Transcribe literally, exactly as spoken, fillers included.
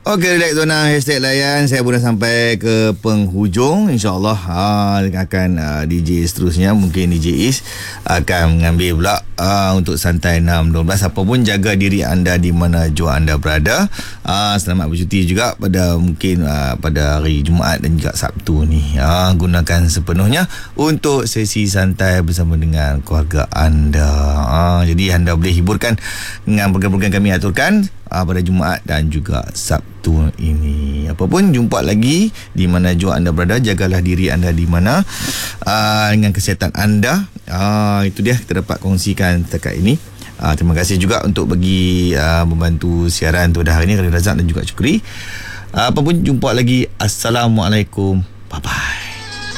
Okey, relax zona hashtag layan. Saya pun dah sampai ke penghujung. InsyaAllah ha, akan uh, D J seterusnya, mungkin D J Is akan mengambil pula uh, untuk santai enam dua belas. Apa pun, jaga diri anda di mana jua anda berada. uh, Selamat bercuti juga pada mungkin uh, pada hari Jumaat dan juga Sabtu ni. uh, Gunakan sepenuhnya untuk sesi santai bersama dengan keluarga anda. uh, Jadi anda boleh hiburkan dengan program-program kami aturkan uh, pada Jumaat dan juga Sabtu ini. Apapun, jumpa lagi di mana jua anda berada. Jagalah diri anda di mana uh, dengan kesihatan anda. uh, Itu dia kita dapat kongsikan setakat ini. uh, Terima kasih juga untuk bagi uh, membantu siaran tu dah hari ini, Khalil Razak dan juga Syukri. uh, Apapun, jumpa lagi. Assalamualaikum. Bye bye.